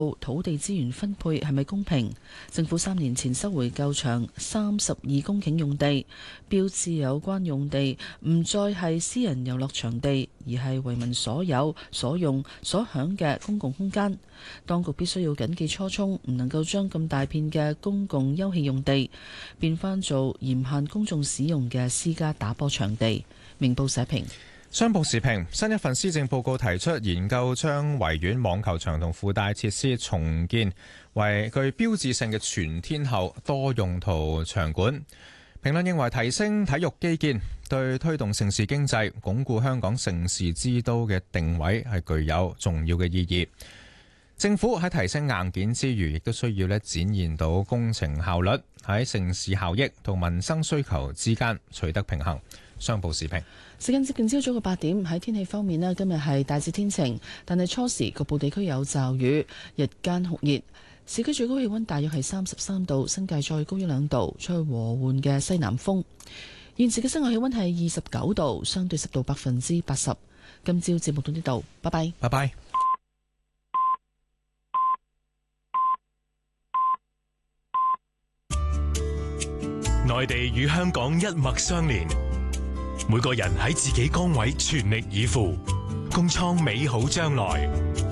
土地資源分配係咪公平？政府3年前收回舊場32公頃用地，標誌有關用地唔再係私人遊樂場地，而係為民所有、所用、所享嘅公共空間。當局必須要謹記初衷，唔能夠將咁大片嘅公共休憩用地變返做嚴限公眾使用嘅私家打波場地。明報社評。 商報時評，新一份施政報告提出研究將維園網球場同附帶設施重建為具標誌性嘅全天候多用途場館。評論認為提升體育基建對推動盛事經濟、鞏固香港盛事之都嘅定位係具有重要嘅意義。政府喺提升硬件之餘，亦都需要展現到工程效率，喺盛事效益同民生需求之間取得平衡。商報時評。 時間接近朝早嘅8點，喺天氣方面咧，今日係大致天晴，但係初時局部地區有驟雨，日間酷熱，市區最高氣溫大約係33度，新界再高1-2度，吹和緩嘅西南風。現時嘅室外氣溫係29度，相對濕度80%。今朝節目到呢度，拜拜。 拜拜。 內地與香港一脈相連，每個人喺自己崗位全力以赴，共創美好將來。